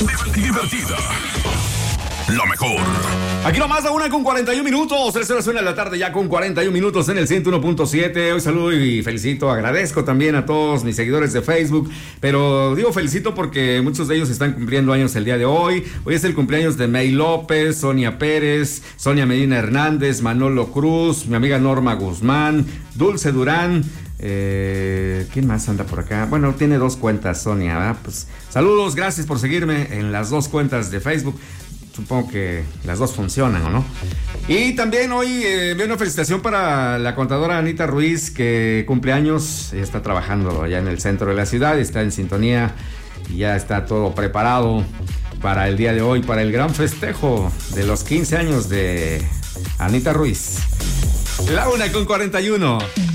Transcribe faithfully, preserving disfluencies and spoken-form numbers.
divertida. Lo mejor. Aquí nomás a una con cuarenta y un minutos. tres horas una de la tarde ya con cuarenta y un minutos en el ciento uno punto siete. Hoy saludo y felicito, agradezco también a todos mis seguidores de Facebook. Pero digo felicito porque muchos de ellos están cumpliendo años el día de hoy. Hoy es el cumpleaños de May López, Sonia Pérez, Sonia Medina Hernández, Manolo Cruz, mi amiga Norma Guzmán, Dulce Durán. Eh, ¿Quién más anda por acá? Bueno, tiene dos cuentas Sonia, ¿verdad? Pues saludos, gracias por seguirme en las dos cuentas de Facebook. Supongo que las dos funcionan, ¿o no? Y también hoy eh, veo una felicitación para la contadora Anita Ruiz, que cumple años. Ella está trabajando allá en el centro de la ciudad, está en sintonía y ya está todo preparado para el día de hoy, para el gran festejo de los quince años de Anita Ruiz. La una con cuarenta y uno.